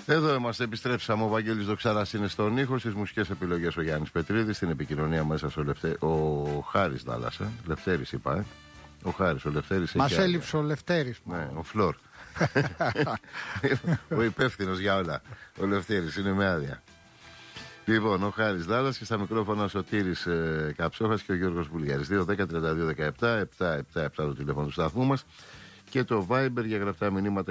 Εδώ είμαστε, επιστρέψαμε. Ο Βαγγέλης Δοξαράς είναι στον ήχο. Στις μουσικές επιλογές ο Γιάννης Πετρίδης. Στην επικοινωνία μέσα ο Χάρης Δάλας. Λευτέρης είπα. Ο Χάρης, ο Λευτέρης. Μας έλειψε ο Λευτέρης. Ναι, ο Φλόρ. Ο υπεύθυνος για όλα. Ο Λευτέρης είναι με άδεια. Λοιπόν, ο Χάρης Δάλας και στα μικρόφωνα ο Σωτήρης Καψόχας και ο Γιώργος Βουλιάρης. 2-10-32-17-777 το τηλέφωνο του σταθμού μας. Και το Viber για γραπτά μηνύματα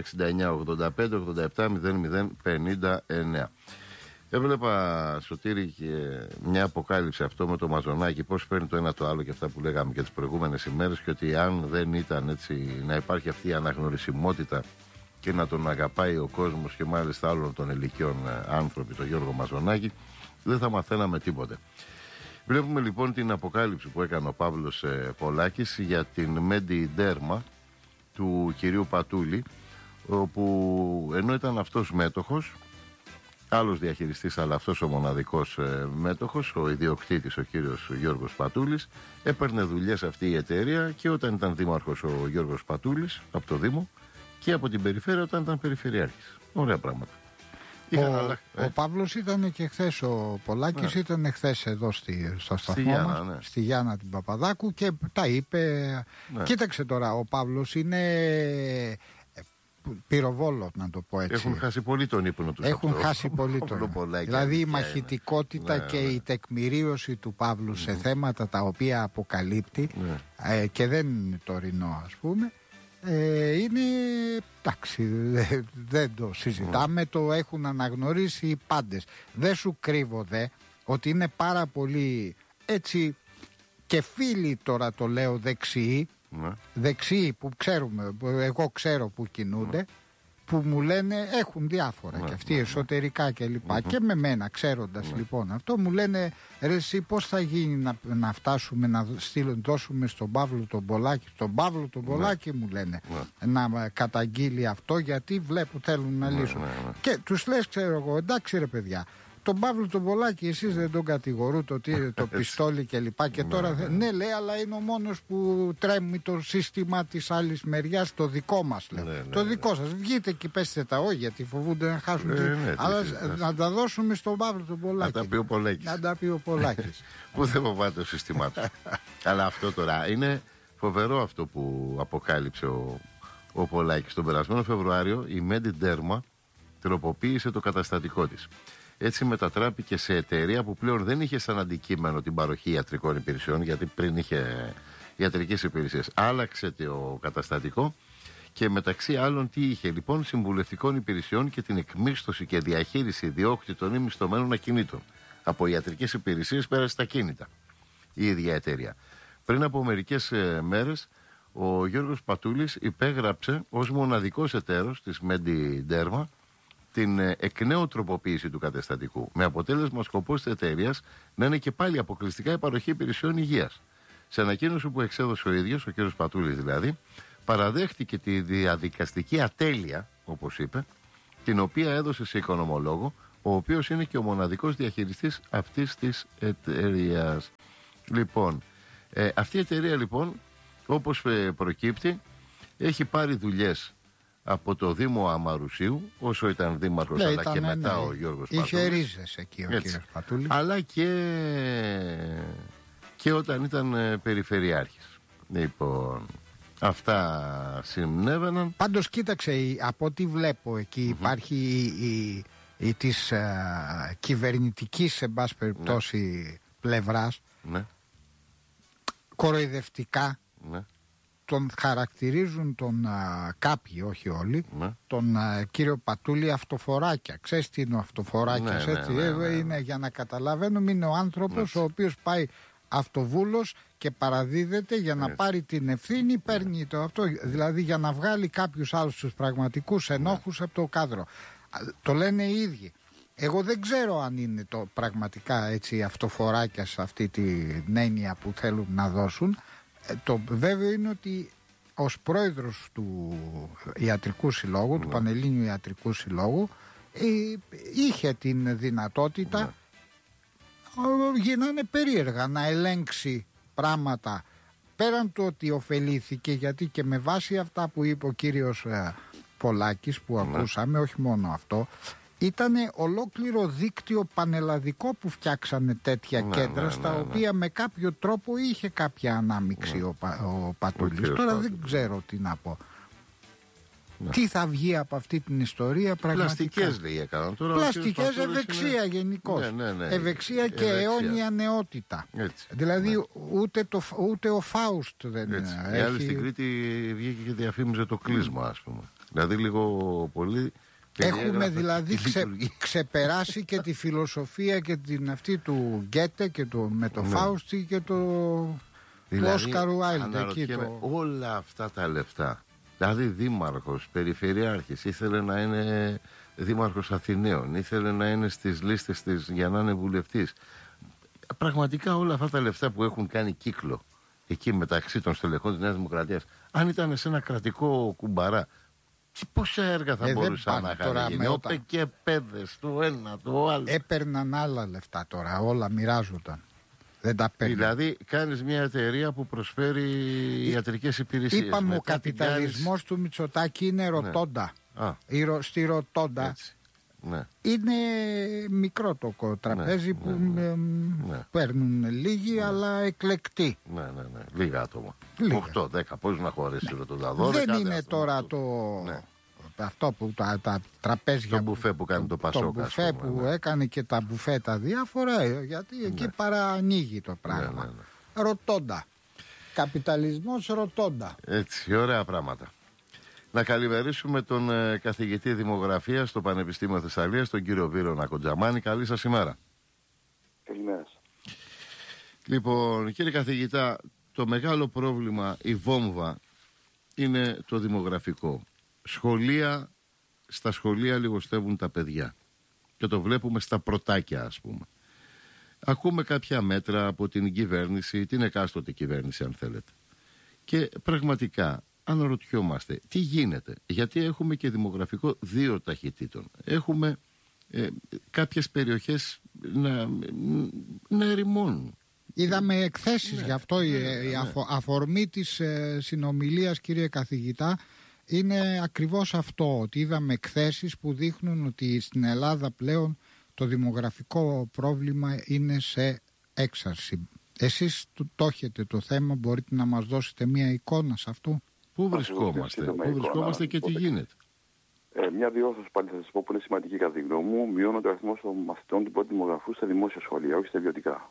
69-85-87-00-59. Έβλεπα, Σωτήρη, και μια αποκάλυψη αυτό με το Μαζονάκι, πώς παίρνει το ένα το άλλο και αυτά που λέγαμε και τις προηγούμενες ημέρες, και ότι αν δεν ήταν έτσι να υπάρχει αυτή η αναγνωρισιμότητα και να τον αγαπάει ο κόσμος και μάλιστα άλλων των ηλικιών άνθρωποι, τον Γιώργο Μαζονάκι, δεν θα μαθαίναμε τίποτε. Βλέπουμε λοιπόν την αποκάλυψη που έκανε ο Παύλος Πολάκης για την Μέντι Ντέρμα του κυρίου Πατούλη, όπου ενώ ήταν αυτός μέτοχος, άλλος διαχειριστής, αλλά αυτός ο μοναδικός μέτοχος, ο ιδιοκτήτης ο κύριος Γιώργος Πατούλης, έπαιρνε δουλειές αυτή η εταιρεία και όταν ήταν δήμαρχος ο Γιώργος Πατούλης από το Δήμο και από την περιφέρεια όταν ήταν περιφερειάρχης. Ωραία πράγματα. Ο Παύλος ήταν και χθες, ο Πολάκης ήταν χθες εδώ στο σταθμό μας, στη Γιάννα την Παπαδάκου, και τα είπε. Κοίταξε τώρα, ο Παύλος είναι πυροβόλο, να το πω έτσι. Έχουν χάσει πολύ τον ύπνο τους. Έχουν χάσει πολύ τον ύπνο. Δηλαδή η μαχητικότητα και η τεκμηρίωση του Παύλου σε θέματα τα οποία αποκαλύπτει και δεν είναι τωρινό, ας πούμε, είναι, εντάξει, δεν το συζητάμε, το έχουν αναγνωρίσει οι πάντες. Δεν σου κρύβω ότι είναι πάρα πολύ έτσι, και φίλοι, τώρα το λέω, δεξιοί που ξέρουμε, εγώ ξέρω που κινούνται, που μου λένε, έχουν διάφορα και αυτοί εσωτερικά και λοιπά, και με μένα ξέροντας λοιπόν αυτό, μου λένε, ρε εσύ πώς θα γίνει να φτάσουμε να δώσουμε στον Παύλο τον Πολάκη, μου λένε, να καταγγείλει αυτό, γιατί βλέπω θέλουν να λύσουν. Και τους λες, ξέρω εγώ, εντάξει ρε παιδιά, τον Παύλο τον Πολάκη εσείς δεν τον κατηγορούτε ότι είναι το πιστόλι και λοιπά, και τώρα ναι, λέει, αλλά είναι ο μόνος που τρέμει το σύστημα της άλλης μεριάς, το δικό μας, λέω. Το δικό σας, βγείτε και πέστε τα, όχι γιατί φοβούνται να χάσουν αλλά να τα δώσουμε στον Παύλο τον Πολάκη. Να τα πει ο Πολάκης. Πού δεν φοβάται το σύστημά του. Αλλά αυτό τώρα είναι φοβερό, αυτό που αποκάλυψε ο Πολάκης. Τον περασμένο Φεβρουάριο η Μέντι Ντέρμα τροποποίησε το καταστατικό της. Έτσι μετατράπηκε σε εταιρεία που πλέον δεν είχε σαν αντικείμενο την παροχή ιατρικών υπηρεσιών, γιατί πριν είχε ιατρικές υπηρεσίες. Άλλαξε το καταστατικό και μεταξύ άλλων τι είχε λοιπόν? Συμβουλευτικών υπηρεσιών και την εκμίσθωση και διαχείριση ιδιόκτητων ή μισθωμένων ακινήτων. Από ιατρικές υπηρεσίες πέρασε στα κίνητα η ίδια εταιρεία. Πριν από μερικές μέρες ο Γιώργος Πατούλης υπέγραψε ως μοναδικός εταίρος της Μέντι Ντέρμα την εκ νέου τροποποίηση του καταστατικού, με αποτέλεσμα σκοπός της εταιρείας να είναι και πάλι αποκλειστικά η παροχή υπηρεσιών υγείας. Σε ανακοίνωση που εξέδωσε ο ίδιος, ο κ. Πατούλης δηλαδή, παραδέχτηκε τη διαδικαστική ατέλεια, όπως είπε, την οποία έδωσε σε οικονομολόγο, ο οποίος είναι και ο μοναδικός διαχειριστής αυτής της εταιρείας. Λοιπόν, αυτή η εταιρεία λοιπόν, όπως προκύπτει, έχει πάρει δουλειές από το Δήμο Αμαρουσίου, όσο ήταν δήμαρχος, αλλά και μετά ο Γιώργος Πατούλης. Είχε ρίζες εκεί ο κύριος Πατούλης. Αλλά και όταν ήταν περιφερειάρχης. Λοιπόν, αυτά συνέβαιναν. Πάντως κοίταξε, από ό,τι βλέπω εκεί υπάρχει η της κυβερνητικής, σε μπάση περιπτώσει, πλευράς, κοροϊδευτικά. Τον χαρακτηρίζουν κάποιοι, όχι όλοι, τον κύριο Πατούλη αυτοφοράκια. Ξέρεις τι είναι ο αυτοφοράκιας? Είναι, για να καταλαβαίνουμε, είναι ο άνθρωπος ο οποίος πάει αυτοβούλος και παραδίδεται για να πάρει την ευθύνη, παίρνει το αυτό, δηλαδή για να βγάλει κάποιους άλλους τους πραγματικούς ενόχους από το κάδρο. Το λένε οι ίδιοι. Εγώ δεν ξέρω αν είναι το πραγματικά έτσι αυτοφοράκια σε αυτή την έννοια που θέλουν να δώσουν. Το βέβαιο είναι ότι ως πρόεδρος του Ιατρικού Συλλόγου, του Πανελλήνιου Ιατρικού Συλλόγου, είχε την δυνατότητα, γίνανε περίεργα, να ελέγξει πράγματα, πέραν του ότι ωφελήθηκε, γιατί και με βάση αυτά που είπε ο κύριος Πολάκης που ακούσαμε, όχι μόνο αυτό, Ήταν ολόκληρο δίκτυο πανελλαδικό που φτιάξανε τέτοια κέντρα, στα οποία με κάποιο τρόπο είχε κάποια ανάμειξη ο Πατούλης. Τώρα δεν ξέρω τι να πω. Τι θα βγει από αυτή την ιστορία πραγματικά. Πλαστικές λέει έκαναν τώρα. Πλαστικές, ευεξία γενικώς. Ευεξία και αιώνια νεότητα. Έτσι, δηλαδή ούτε ο Φάουστ δεν έχει. Η άλλη στην Κρήτη βγήκε και διαφήμιζε το κλείσμα, ας πούμε. Δηλαδή λίγο πολύ. Έχουμε δηλαδή ξεπεράσει και τη φιλοσοφία και την αυτή του Γκέτε και με το Φάουστι και το Όσκαρ Ουάιλντ. Όλα αυτά τα λεφτά. Δηλαδή δήμαρχος, περιφερειάρχης, ήθελε να είναι δήμαρχος Αθηναίων, ήθελε να είναι στις λίστες της για να είναι βουλευτής. Πραγματικά όλα αυτά τα λεφτά που έχουν κάνει κύκλο εκεί μεταξύ των στελεχών της Νέας Δημοκρατίας, αν ήταν σε ένα κρατικό κουμπαρά, πόσα έργα θα μπορούσαν να είχαν γίνει. Όπε και παιδες, το ένα, το άλλο. Έπαιρναν άλλα λεφτά τώρα, όλα μοιράζονταν. Δεν τα παίρνει. Δηλαδή κάνεις μια εταιρεία που προσφέρει ιατρικές υπηρεσίες. Είπαμε ο καπιταλισμός του Μητσοτάκη είναι ρωτώντα. Στη ρωτώντα είναι μικρό το τραπέζι που παίρνουν λίγοι αλλά εκλεκτοί. Λίγα άτομα. 8-10 πώς να χωρέσει ρωτώντα. Δεν είναι τώρα αυτό που τα τραπέζια. Το μπουφέ που κάνει το Πασόκα. Το μπουφέ που έκανε και τα μπουφέ τα διάφορα, γιατί εκεί παρανοίγει το πράγμα. Ρωτώντα. Καπιταλισμός ρωτώντα. Έτσι, ωραία πράγματα. Να καλημερίσουμε τον καθηγητή Δημογραφίας στο Πανεπιστήμιο Θεσσαλίας, τον κύριο Βύρονα Κοντζαμάνη. Καλή σας ημέρα. Καλημέρα. Λοιπόν, κύριε καθηγητά, το μεγάλο πρόβλημα, η βόμβα, είναι το δημογραφικό. Στα σχολεία λιγοστεύουν τα παιδιά. Και το βλέπουμε στα πρωτάκια, ας πούμε. Ακούμε κάποια μέτρα από την κυβέρνηση, την εκάστοτε κυβέρνηση αν θέλετε. Και πραγματικά αναρωτιόμαστε τι γίνεται. Γιατί έχουμε και δημογραφικό 2 ταχυτήτων. Έχουμε κάποιες περιοχές να ερημώνουν. Είδαμε εκθέσεις γι' αυτό. Η αφορμή της συνομιλίας, κύριε καθηγητά, είναι ακριβώς αυτό, ότι είδαμε εκθέσεις που δείχνουν ότι στην Ελλάδα πλέον το δημογραφικό πρόβλημα είναι σε έξαρση. Εσείς το έχετε το θέμα, μπορείτε να μας δώσετε μια εικόνα σε αυτό? Πού βρισκόμαστε και τι γίνεται? Μια διόρθωση πάλι θα σας πω που είναι σημαντική κατά τη γνώμη μου. Μειώνεται ο αριθμός των μαθητών του πρώτου δημογραφού στα δημόσια σχολεία, όχι στα ιδιωτικά.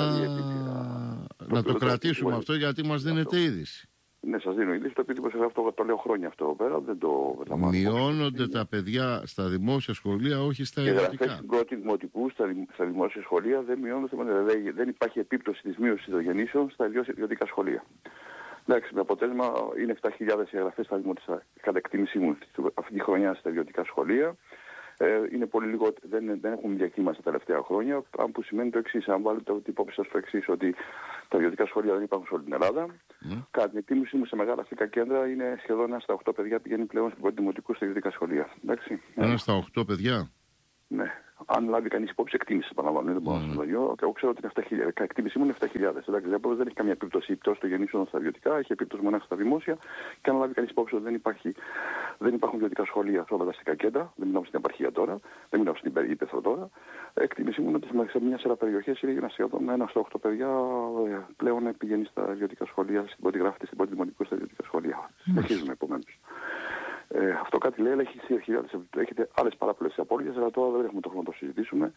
Να το κρατήσουμε αυτό γιατί μας δίνεται είδηση. Ναι, σας δίνω είδηση, το οποίο το λέω χρόνια αυτό εδώ πέρα, δεν το λαμβάνω. Μειώνονται τα παιδιά στα δημόσια σχολεία, όχι στα ιδιωτικά. Οι γραφές στην πρώτη δημοτικού στα δημόσια σχολεία δεν μειώνονται, δηλαδή δεν υπάρχει επίπτωση της μείωσης των γεννήσεων στα ιδιωτικά σχολεία. Εντάξει, με αποτέλεσμα είναι 7.000 εγγραφές στα δημοτικά, κατά εκτίμησή μου, αυτή τη χρονιά στα ιδιωτικά σχολεία. Είναι πολύ λίγο, δεν έχουν διακύμαση τα τελευταία χρόνια, που σημαίνει το εξής. Αν βάλετε υπόψη σας το εξής, ότι τα ιδιωτικά σχολεία δεν υπάρχουν σε όλη την Ελλάδα. Κατά την εκτίμησή μου, σε μεγάλα αστικά κέντρα είναι σχεδόν 1 στα 8 παιδιά πηγαίνει πλέον στην πρώτη δημοτικού στα ιδιωτικά σχολεία. 1 στα 8 παιδιά. Ναι. Αν λάβει κανείς υπόψη εκτίμηση, επαναλαμβάνω, δεν μπορώ να σας το λέω. Εγώ ξέρω ότι είναι 7.000. Κατά εκτίμησή μου είναι 7.000. Εντάξει, δεν έχει καμία επίπτωση πτώση των γεννήσεων στα ιδιωτικά, έχει επίπτωση μονάχα στα δημόσια. Και αν λάβει κανείς υπόψη ότι δεν υπάρχουν ιδιωτικά σχολεία σε όλα τα αστικά κέντρα, δεν μιλάω στην επαρχία τώρα, δεν μιλάω στην Ήπεθρο τώρα. Εκτίμησή μου είναι ότι σε μια σειρά περιοχές είναι σχεδόν 1 στα 8 παιδιά πλέον πηγαίνει στα ιδιωτικά σχολεία, στην πρώτη γράφεται στην πρώτη δημοτικού στα ιδιωτικά σχολεία. Συνεχίζουμε επομένως. Αυτό κάτι λέει, αλλά έχετε άλλες παράπλευρες απώλειες, αλλά τώρα δεν έχουμε το χρόνο να το συζητήσουμε.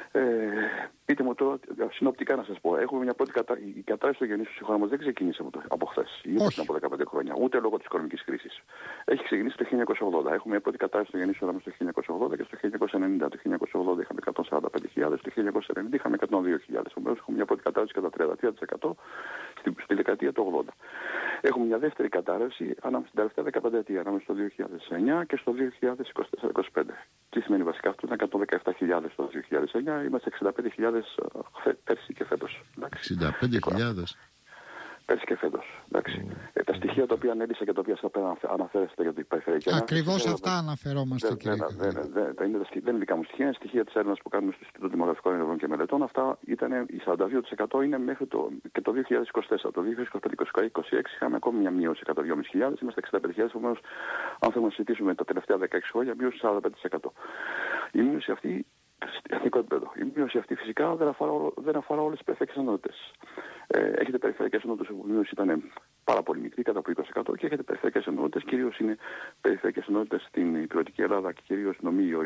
Πείτε μου τώρα, συνοπτικά να σας πω, έχουμε μια πρώτη η κατάρρευση των γεννήσεων στη χώρα μας δεν ξεκίνησε από χθες, ή πριν από 15 χρόνια, ούτε λόγω της οικονομικής κρίσης. Έχει ξεκινήσει το 1980. Έχουμε μια πρώτη κατάρρευση των γεννήσεων στο 1980 και στο 1990. Το 1980 είχαμε 145.000, το 1990 είχαμε 102.000. Επομένως έχουμε μια πρώτη κατάρρευση κατά 33% στη δεκαετία του 80. Έχουμε μια δεύτερη κατάρρευση ανάμεσα στην τελευταία 15ετία, ανάμεσα στο 2009 και στο 2024-2025. Τι σημαίνει βασικά αυτό? Ήταν 117.000 το 2009, είμαστε 65.000 πέρσι και φέτος. 65.000. Πέρσι και φέτος. Τα στοιχεία τα οποία ανέλησα και τα οποία σας αναφέρεστε για την περιφερειακή ανάπτυξη. Ακριβώς αυτά αναφερόμαστε, κύριε. Δεν είναι δικά μου στοιχεία, είναι στοιχεία της έρευνας που κάνουμε στο Ινστιτούτο Δημογραφικών Ερευνών και Μελετών. Αυτά ήταν, οι 42% είναι μέχρι και το 2024. Το 2025-2026 είχαμε ακόμη μια μείωση κατά 2.500, είμαστε 65.000. Επομένως, αν θέλουμε να συζητήσουμε τα τελευταία 16 χρόνια, μείωση 45%. Η μείωση αυτή, σε εθνικό επίπεδο, η μείωση αυτή φυσικά δεν αφορά όλες τις περιφερειακές ενότητες. Έχετε περιφερειακές ενότητες όπου η μείωση ήταν πάρα πολύ μικρή, κατά από 20%, και έχετε περιφερειακές ενότητες, κυρίως είναι περιφερειακές ενότητες στην υπηρετική Ελλάδα και κυρίως νομοί οι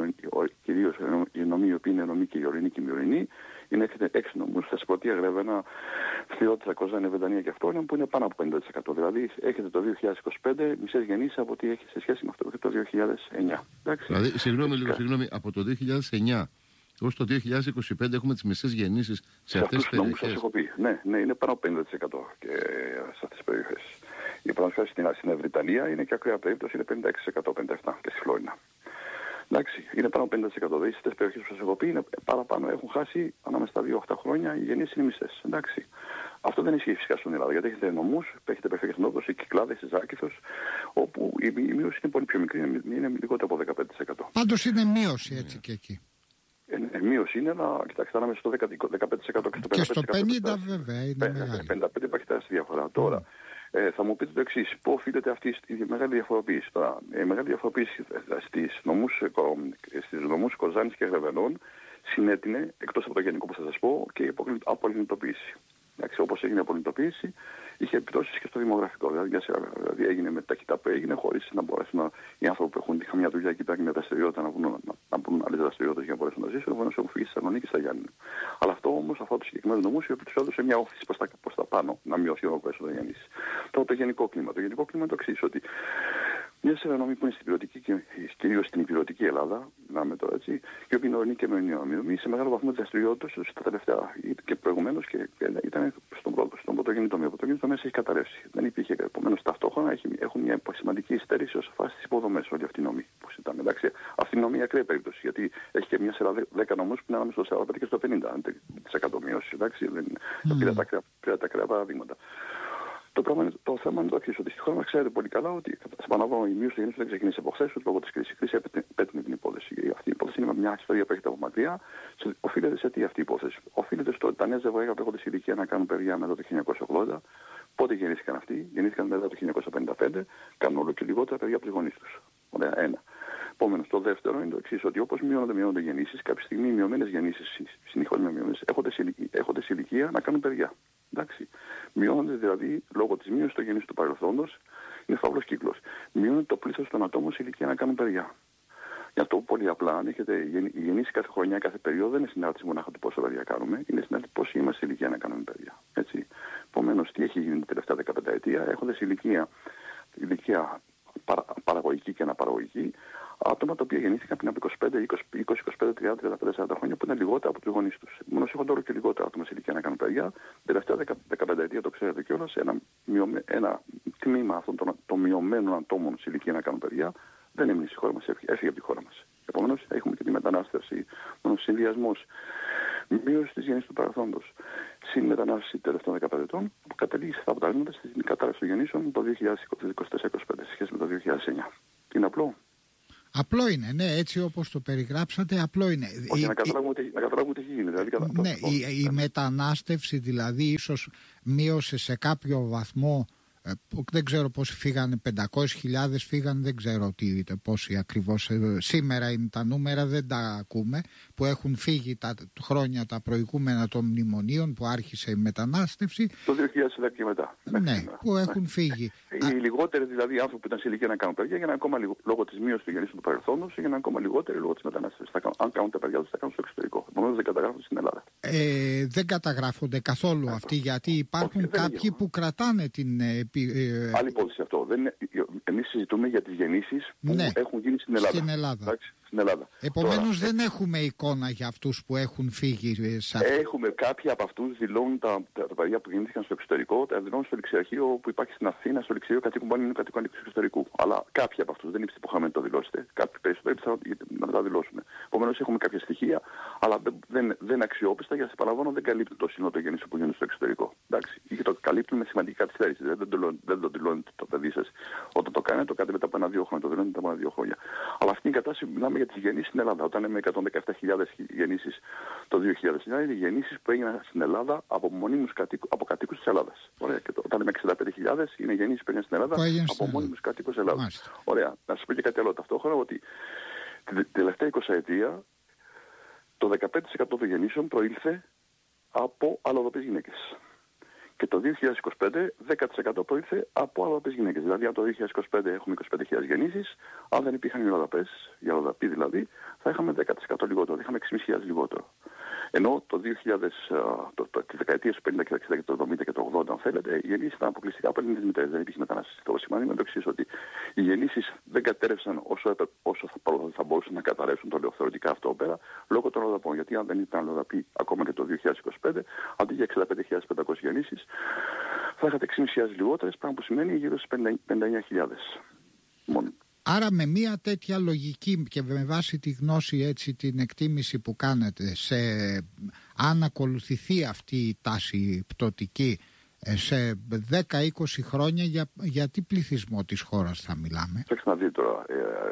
νομοί οι οποίοι είναι νομοί και οι ορεινοί και οι μειωρινοί. Έχετε 6 νομούς, Θεσπρωτεία, Γρεβένα, Φθιώτησα, Κοζάνη, Βεντανία και Αυτόνια, που είναι πάνω από 50%. Δηλαδή έχετε το 2025 μισές γεννήσεις από ό,τι έχει σε σχέση με αυτό το 2009. Εντάξει. Δηλαδή, συγγνώμη, από το 2009 ως το 2025 έχουμε τις μισές γεννήσεις σε αυτές τις περιοχές. Σας έχω πει. Ναι, είναι πάνω από 50% και σε αυτές τις περιοχές. Η παραδείγματος στην Βρυτανία είναι και ακραία περίπτωση, είναι 56%, 57% και στη Φλόρινα. Εντάξει, είναι πάνω από 50%. Δηλαδή στις περιοχές που σας έχω πει είναι παραπάνω. Έχουν χάσει ανάμεσα στα 2-8 χρόνια, οι γεννήσεις είναι μισές. Εντάξει. Αυτό δεν ισχύει φυσικά στην Ελλάδα, γιατί έχετε νομούς, έχετε περιφερειακές ενότητες, οι Κυκλάδες, η Ζάκηθος, όπου η μείωση είναι πολύ πιο μικρή, είναι λιγότερο από 15%. Πάντως είναι μείωση έτσι και εκεί. Μείωση είναι, αλλά κοιτάξτε, ανάμεσα στο 15% και στο 50%. Και στο 50% βέβαια είναι μεγάλη. 55% υπάρχει τεράστια διαφορά. Τώρα, θα μου πείτε το εξής, πού οφείλεται αυτή η μεγάλη διαφοροποίηση. Τώρα, η μεγάλη διαφοροποίηση στις νομούς Κοζάνης και Γρεβενών συνέτεινε, εκτός από το γενικό που θα σας πω, και η απολυνητοποίηση. Όπως έγινε η απολυνητοποίηση, είχε επιπτώσεις και στο δημογραφικό. Δηλαδή έγινε με ταχύτητα που έγινε, χωρίς να μπορέσουν οι άνθρωποι που είχαν μια δουλειά και υπάρχει μια δραστηριότητα να βρουν άλλες δραστηριότητες για να μπορέσουν να ζήσουν, επομένως έχουν φύγει στη Θεσσαλονίκη και στα Γιάννενα. Αλλά αυτό όμως, αυτό το συγκεκριμένο νομούς, οι οποίοι τους έδωσε μια όθηση προς τα πάνω, να μειωθεί ο πέσο των γεννήσεις. Τώρα το γενικό κλίμα. Το γενικό κλίμα είναι το εξής, ότι μια σειρά νομοί που είναι στην υπηρετική, κυρίως στην υπηρετική Ελλάδα, τώρα έτσι, οι οποίοι είναι ορεινοί και μειωρινοί, σε μεγάλο βαθμό δραστηριότητες τα τελευταία και προηγουμένως και ήταν στον πρωτογενή τομέα. Ο πρωτογενή τομέα έχει καταρρεύσει. Δεν υπήρχε. Επομένως, ταυτόχρονα έχουν μια σημαντική υστέρηση ως φάση στις υποδομές, όλοι αυτοί οι νομοί που συζητάμε. Εντάξει, αυτή η νομή ακραία περίπτωση, γιατί έχει και μια σειρά 10 νομούς που είναι ανάμεσα στο 45% και στο 50% μείωση. Εντάξει, πήρα τα ακραία παραδείγματα. Το θέμα είναι το εξής, ότι στη χώρα μας ξέρετε πολύ καλά ότι επαναλαμβάνω, η μείωση των γεννήσεων δεν ξεκίνησε από χθες, ούτε λόγω της κρίσης. Η κρίση επέτεινε την υπόθεση. Αυτή η υπόθεση είναι μια ιστορία που έρχεται από μακριά. Οφείλεται σε τι αυτή η υπόθεση? Οφείλεται στο ότι τα νέα ζευγάρια που έχουν τη ηλικία να κάνουν παιδιά μετά το 1980. Πότε γεννήθηκαν αυτοί? Γεννήθηκαν μετά το 1955, κάνουν όλο και λιγότερα παιδιά από τους γονείς τους. Ωραία, ένα. Επομένως, το δεύτερο είναι το εξής, ότι όπως μειώνονται γεννήσεις, κάποια στιγμή οι μειωμένες γεννήσεις, συνεχώς μειωμένες, έχονται σε ηλικία να κάνουν παιδιά. Εντάξει. Μειώνονται δηλαδή λόγω της μείωσης των γεννήσεων του παρελθόντος, είναι φαύλος κύκλος. Μειώνεται το πλήθος των ατόμων σε ηλικία να κάνουν παιδιά. Για το πολύ απλά, αν έχετε γεννήσει κάθε χρονιά, κάθε περίοδο, δεν είναι συνάρτηση μονάχα του πόσα παιδιά κάνουμε, είναι συνάρτηση πόσοι είμαστε σε ηλικία να κάνουμε παιδιά. Έτσι. Επομένως, τι έχει γίνει την τελευταία 15 ετία, έχοντας ηλικία παραγωγική και αναπαραγωγική, άτομα τα οποία γεννήθηκαν πριν από 20, 25, 30, 35, 40 χρόνια που είναι λιγότερα από τους γονείς τους. Επομένως, έχονται όλο και λιγότερα άτομα σε ηλικία να κάνουν παιδιά. Την τελευταία 15 ετία, το ξέρετε κιόλας, ένα τμήμα αυτών των μειωμένων ατόμων σε ηλικία να κάνουν παιδιά δεν έμεινε στη χώρα μας, έφυγε από τη χώρα μας. Επομένως, έχουμε και τη μετανάστευση, ο συνδυασμός μείωση της γεννήσης του παρελθόντος, συν μετανάστευση τελευταίων 15 ετών, που καταλήγει στα αποτελέσματα στην κατάρρευση των γεννήσεων το 2024-2025 σε σχέση με το 2009. Είναι απλό. Απλό είναι, ναι, έτσι όπως το περιγράψατε, απλό είναι. Όχι, να καταλάβουμε τι έχει γίνει. Δηλαδή, ναι, η μετανάστευση δηλαδή ίσως μείωσε σε κάποιο βαθμό, δεν ξέρω πόσοι φύγανε, 500.000 φύγανε, δεν ξέρω πόσοι ακριβώς σήμερα είναι τα νούμερα, δεν τα ακούμε, που έχουν φύγει τα χρόνια τα προηγούμενα των μνημονίων που άρχισε η μετανάστευση. Το 2010 και μετά. Ναι, που έχουν φύγει. Οι λιγότεροι δηλαδή άνθρωποι που ήταν σε ηλικία να κάνουν παιδιά, για να ακόμα λόγω της μείωσης του γεννήσεων του παρελθόντος, για να ακόμα λιγότεροι λόγω της μετανάστευσης. Αν κάνουν τα παιδιά τους, θα κάνουν στο εξωτερικό. Επομένως δεν καταγράφονται στην Ελλάδα. Δεν καταγράφονται καθόλου αυτοί, γιατί υπάρχουν κάποιοι που κρατάνε την. Άλλη υπόθεση αυτό. Εμείς συζητούμε για τις γεννήσεις που έχουν γίνει στην Ελλάδα. Στην Ελλάδα. Επομένως δεν έχουμε εικόνα για αυτούς που έχουν φύγει. Έχουμε κάποιοι από αυτούς δηλώνουν τα παιδιά που γεννήθηκαν στο εξωτερικό, τα δηλώνουν στο ληξιαρχείο που υπάρχει στην Αθήνα, στο ληξιαρχείο κατοίκων που είναι κατοίκων του εξωτερικού. Αλλά κάποιοι από αυτούς δεν είναι υποχρεωμένοι να το δηλώσετε. Κάποιοι περισσότεροι να τα δηλώσουν. Επομένως έχουμε κάποια στοιχεία, αλλά δεν αξιόπιστα, γιατί παραλαμβάνω δεν καλύπτουν το σύνολο των γεννήσεων που γίνουν στο εξωτερικό. Εντάξει. Ή το καλύπτουν με σημαντική καθυστέρηση. Δεν το δηλώνετε το παιδί σας. Όταν το κάνετε, το κάνετε μετά από 1-2 χρόνια. Το δηλώνετε μετά από 1-2 χρόνια. Αλλά αυτή είναι η κατάσταση, μιλάμε για τις γεννήσεις στην Ελλάδα. Όταν είμαι 117.000 γεννήσεις το 2009, είναι οι γεννήσεις που έγιναν στην Ελλάδα από κατοίκους της Ελλάδας. Ωραία. Και όταν είμαι 65.000, είναι οι γεννήσεις που έγιναν στην Ελλάδα από μόνιμους κατοίκους της Ελλάδας. Ωραία. Να σας πω και κάτι άλλο ταυτόχρονα, ότι Την τελευταία 20 ετία το 15% των γεννήσεων προήλθε από αλλοδαπές γυναίκες. Και το 2025 10% προήλθε από αλλοδαπές γυναίκες. Δηλαδή από το 2025 έχουμε 25.000 γεννήσεις, αν δεν υπήρχαν οι αλλοδαποί δηλαδή, θα είχαμε 10% λιγότερο, θα είχαμε 6.500 λιγότερο. Ενώ τις δεκαετίες του 50 και 60 και το 70 και το 80, αν θέλετε, οι γεννήσεις ήταν αποκλειστικά από ελληνικές μητέρες. Δεν υπήρχε μετανάστευση. Το σημαίνει με το εξής, ότι οι γεννήσεις δεν κατέρευσαν όσο θα μπορούσαν να καταρρεύσουν, το λέω θεωρητικά αυτό πέρα, λόγω των αλλοδαπών. Γιατί αν δεν ήταν αλλοδαποί ακόμα και το 2025, αντί για 65.500 γεννήσεις, θα είχατε 6.500 λιγότερες, πράγμα που σημαίνει γύρω στις 59.000 μόνο. Άρα με μια τέτοια λογική και με βάση τη γνώση, έτσι, την εκτίμηση που κάνετε, αν ακολουθηθεί αυτή η τάση πτωτική σε 10-20 χρόνια, για τι πληθυσμό της χώρας θα μιλάμε? Κοιτάξτε να δείτε τώρα,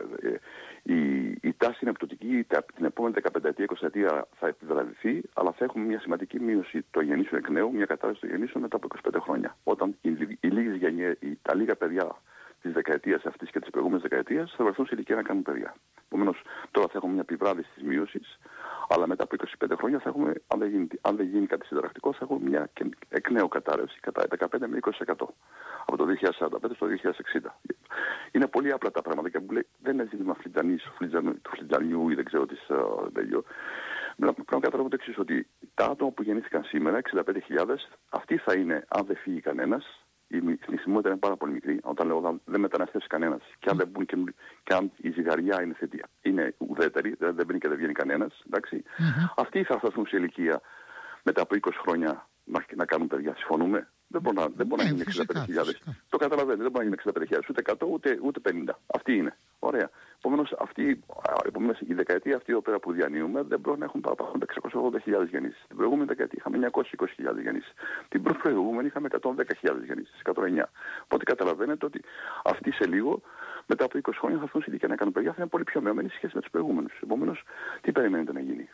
η τάση είναι πτωτική, την επόμενη 15-20 ετία θα επιβραδυθεί, αλλά θα έχουμε μια σημαντική μείωση των γεννήσεων εκ νέου, μια κατάρρευση των γεννήσεων μετά από 25 χρόνια. Όταν τα λίγα παιδιά της δεκαετίας αυτής και της προηγούμενης δεκαετίας θα βρεθούν σε ηλικία να κάνουν παιδιά. Επομένως, τώρα θα έχουμε μια επιβράδυση της μείωσης, αλλά μετά από 25 χρόνια θα έχουμε, αν δεν γίνει κάτι συνταρακτικό, θα έχουμε μια εκ νέου κατάρρευση κατά 15 με 20% από το 2045 στο 2060. Είναι πολύ απλά τα πράγματα και δεν είναι ζήτημα του φλιτζανιού ή δεν ξέρω τι τέτοιο. Πρέπει να καταλάβουμε το εξής, ότι τα άτομα που γεννήθηκαν σήμερα, 65.000, αυτοί θα είναι, αν δεν φύγει κανένας. Η θνησιμότητα είναι πάρα πολύ μικρή. Όταν δεν μεταναστεύσει κανένας και αν δεν μπουν και αν η ζυγαριά είναι θετία, είναι ουδέτερη, δεν μπαίνει και δεν βγαίνει κανένας, εντάξει. Αυτοί θα φτάσουν σε ηλικία μετά από 20 χρόνια να κάνουν παιδιά. Συμφωνούμε? Δεν μπορεί να γίνει 65.000. Το καταλαβαίνετε, δεν μπορεί να γίνει 65.000, ούτε 100 ούτε 50. Αυτή είναι. Ωραία. Επομένως, η δεκαετία αυτή πέρα που διανύουμε δεν μπορεί να έχουν παραπάνω από 680.000 γεννήσεις. Την προηγούμενη δεκαετία είχαμε 920.000 γεννήσεις. Την προηγούμενη είχαμε 110.000 γεννήσεις, 109. Οπότε καταλαβαίνετε ότι αυτοί σε λίγο, μετά από 20 χρόνια, θα έρθουν σε ηλικία να κάνουν παιδιά, θα είναι πολύ πιο μειωμένοι σε σχέση με τους προηγούμενους. Επομένως, τι περιμένετε να γίνει?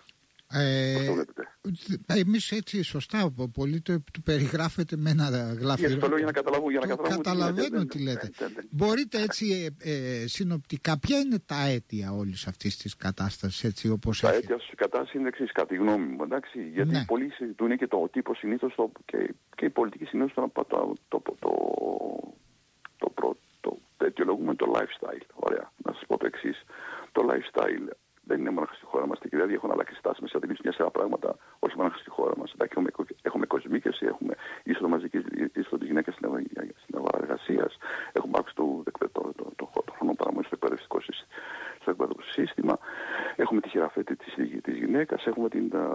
Εμείς έτσι σωστά πολύ το περιγράφετε με ένα γλαφυρό. Το λέω για να καταλαβαίνω. Καταλαβαίνω τι λέτε. Μπορείτε έτσι συνοπτικά, ποια είναι τα αίτια όλης αυτής της κατάστασης, έτσι όπως τα αίτια της κατάστασης είναι εξής, κατά τη γνώμη μου, εντάξει, γιατί πολλοί συζητούν και το τύπο συνήθως και η πολιτική συνήθως το αιτιολογούμε το lifestyle. Ωραία, να σας πω το εξής. Το lifestyle δεν είναι μόνο στη χώρα μας. Και δηλαδή έχουν αλλάξει στάσεις μας, αντιλήψεις μια σειρά πράγματα, όχι μόνο στη χώρα μας. Έχουμε κοσμίκευση, έχουμε είσοδο μαζικής είσοδο της γυναίκας στην αγορά εργασίας, έχουμε αύξηση το χρόνο παραμονής στο εκπαιδευτικό σύστημα, έχουμε τη χειραφέτηση της γυναίκας, έχουμε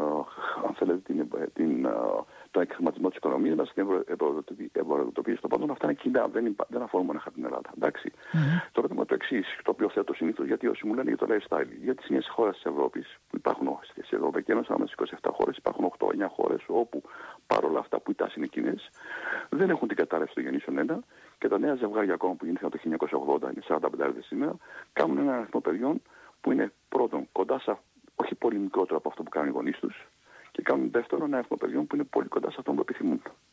τον εκχρηματισμό της οικονομίας μας, την ευρωοδοτοποίηση των πάντων. Αυτά είναι κοινά, δεν αφορούν μόνο την Ελλάδα. Εντάξει. Το ερώτημα το εξής, το οποίο θέτω συνήθως, γιατί όσοι μου λένε για το lifestyle, γιατί στις νέες χώρες της Ευρώπης, που υπάρχουν στην Ευρωπαϊκή Ένωση, ανάμεσα στις 27 χώρες, υπάρχουν 8-9 χώρες, όπου παρόλα αυτά που οι τάσεις είναι κοινές, δεν έχουν την κατάρρευση των γεννήσεων 1 και τα νέα ζευγάρια ακόμα που γεννήθηκαν το 1980, είναι 45 σήμερα, κάνουν έναν αριθμό παιδιών που είναι πρώτον κοντά όχι πολύ μικρότερο από αυτό που κάνουν οι γονείς τους, και κάνουν δεύτερον ένα αριθμό παιδιών που είναι πολύ κοντά σε αυτό που επιθυμούν.